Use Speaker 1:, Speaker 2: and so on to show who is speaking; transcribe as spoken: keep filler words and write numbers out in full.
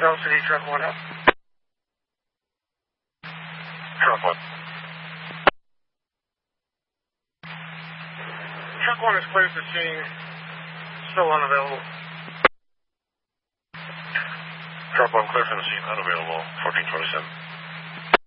Speaker 1: Charles City, truck one up.
Speaker 2: Truck one.
Speaker 1: Truck one is clear to scene. Still unavailable.
Speaker 2: Truck one clear from the scene, unavailable, fourteen twenty-seven.